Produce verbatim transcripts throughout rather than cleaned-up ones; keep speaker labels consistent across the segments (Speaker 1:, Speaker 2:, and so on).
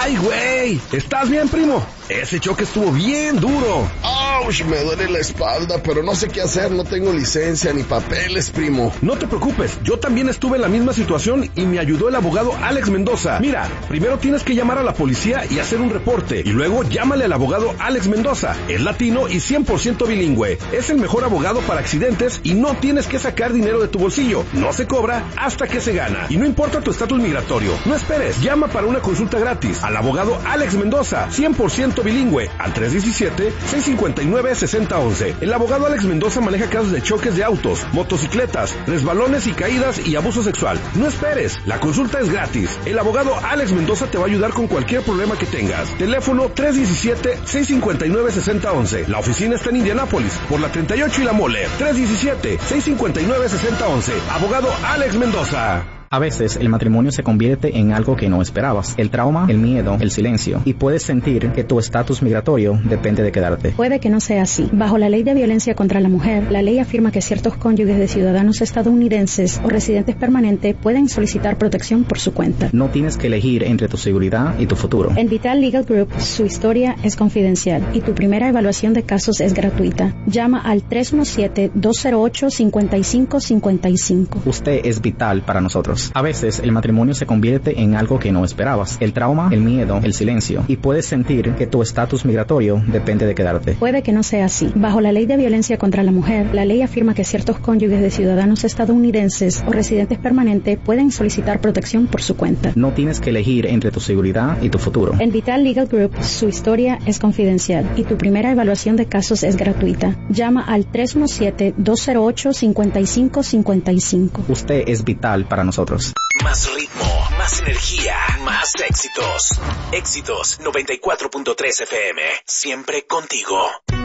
Speaker 1: ¡Ay, güey! ¿Estás bien, primo? Ese choque estuvo bien duro.
Speaker 2: ¡Auch! Me duele la espalda, pero no sé qué hacer. No tengo licencia ni papeles, primo.
Speaker 1: No te preocupes, yo también estuve en la misma situación y me ayudó el abogado Alex Mendoza. Mira, primero tienes que llamar a la policía y hacer un reporte, y luego llámale al abogado Alex Mendoza. Es latino y cien por ciento bilingüe. Es el mejor abogado para accidentes y no tienes que sacar dinero de tu bolsillo. No se cobra hasta que se gana. Y no importa tu estatus migratorio. No esperes, llama para una consulta gratis al abogado Alex Mendoza, cien por ciento bilingüe, al tres diecisiete, seis cincuenta y nueve, sesenta once. El abogado Alex Mendoza maneja casos de choques de autos, motocicletas, resbalones y caídas y abuso sexual. No esperes, la consulta es gratis. El abogado Alex Mendoza te va a ayudar con cualquier problema que tengas. Teléfono tres diecisiete, seis cincuenta y nueve, sesenta once. La oficina está en Indianápolis, por la treinta y ocho y la Mole. tres diecisiete, seis cincuenta y nueve, sesenta once. Abogado Alex Mendoza.
Speaker 3: A veces el matrimonio se convierte en algo que no esperabas. El trauma, el miedo, el silencio. Y puedes sentir que tu estatus migratorio depende de quedarte.
Speaker 4: Puede que no sea así. Bajo la ley de violencia contra la mujer, la ley afirma que ciertos cónyuges de ciudadanos estadounidenses o residentes permanentes pueden solicitar protección por su cuenta.
Speaker 3: No tienes que elegir entre tu seguridad y tu futuro.
Speaker 4: En Vital Legal Group, su historia es confidencial y tu primera evaluación de casos es gratuita. Llama al tres uno siete, dos cero ocho, cinco cinco cinco cinco.
Speaker 3: Usted es vital para nosotros. A veces el matrimonio se convierte en algo que no esperabas. El trauma, el miedo, el silencio. Y puedes sentir que tu estatus migratorio depende de quedarte.
Speaker 4: Puede que no sea así. Bajo la ley de violencia contra la mujer, la ley afirma que ciertos cónyuges de ciudadanos estadounidenses o residentes permanentes pueden solicitar protección por su cuenta.
Speaker 3: No tienes que elegir entre tu seguridad y tu futuro.
Speaker 4: En Vital Legal Group, su historia es confidencial y tu primera evaluación de casos es gratuita. Llama al tres uno siete, dos cero ocho, cinco cinco cinco cinco.
Speaker 3: Usted es vital para nosotros.
Speaker 5: Más ritmo, más energía, más éxitos. Éxitos noventa y cuatro punto tres F M. Siempre contigo.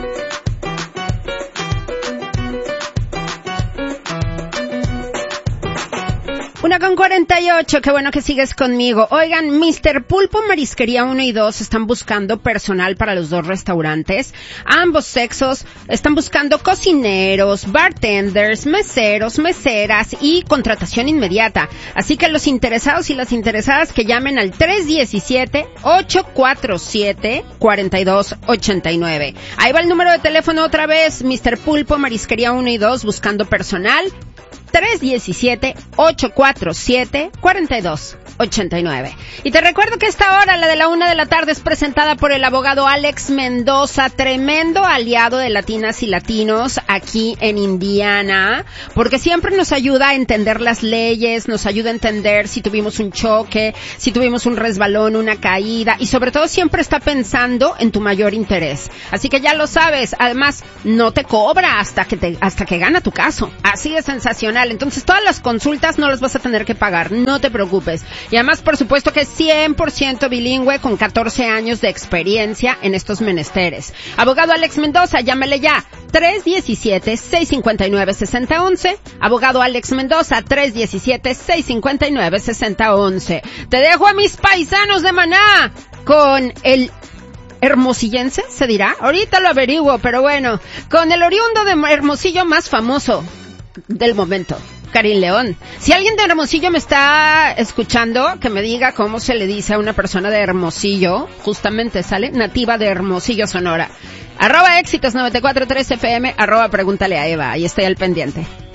Speaker 6: Una con cuarenta y ocho, qué bueno que sigues conmigo. Oigan, mister Pulpo Marisquería uno y dos están buscando personal para los dos restaurantes. Ambos sexos están buscando cocineros, bartenders, meseros, meseras y contratación inmediata. Así que los interesados y las interesadas que llamen al tres diecisiete, ocho cuatro siete, cuatro dos ocho nueve. Ahí va el número de teléfono otra vez, mister Pulpo Marisquería uno y dos buscando personal. tres diecisiete, ocho cuatro siete, cuatro dos ocho nueve. Y te recuerdo que esta hora, la de la una de la tarde, es presentada por el abogado Alex Mendoza, tremendo aliado de latinas y latinos aquí en Indiana, porque siempre nos ayuda a entender las leyes, nos ayuda a entender si tuvimos un choque, si tuvimos un resbalón, una caída, y sobre todo siempre está pensando en tu mayor interés. Así que ya lo sabes, además no te cobra hasta que te, hasta que gana tu caso. Así de sensacional. Entonces todas las consultas no las vas a tener que pagar, no te preocupes. Y además, por supuesto que es cien por ciento bilingüe con catorce años de experiencia en estos menesteres. Abogado Alex Mendoza, llámele ya, tres diecisiete, seis cincuenta y nueve, sesenta once. Abogado Alex Mendoza, tres diecisiete, seis cincuenta y nueve, sesenta once. Te dejo a mis paisanos de Maná con el hermosillense, ¿se dirá? Ahorita lo averiguo, pero bueno, con el oriundo de Hermosillo más famoso del momento, Karim León. Si alguien de Hermosillo me está escuchando, que me diga cómo se le dice a una persona de Hermosillo, justamente sale, nativa de Hermosillo, Sonora. Arroba éxitos noventa y cuatro punto tres F M, arroba pregúntale a Eva, ahí estoy al pendiente.